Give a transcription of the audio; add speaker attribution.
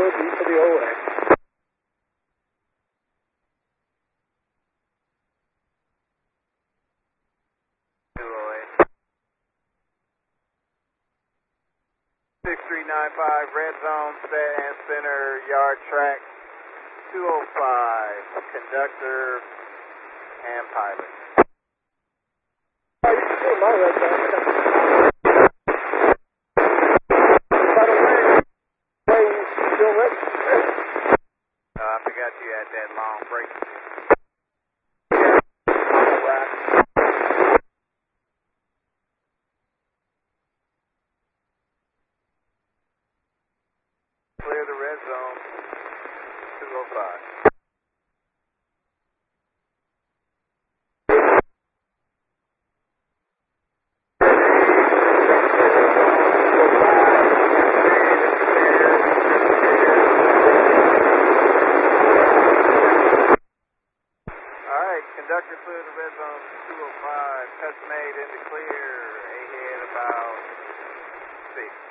Speaker 1: towards east of the OA.
Speaker 2: Red zone, set and center, yard track, 205, conductor and pilot.
Speaker 1: Oh, you can see my red zone. By the way, you still ready?
Speaker 2: I forgot you had that long break. Clear the red zone, 205. Conductor clear the red zone 205, custom made into clear, ahead about 6.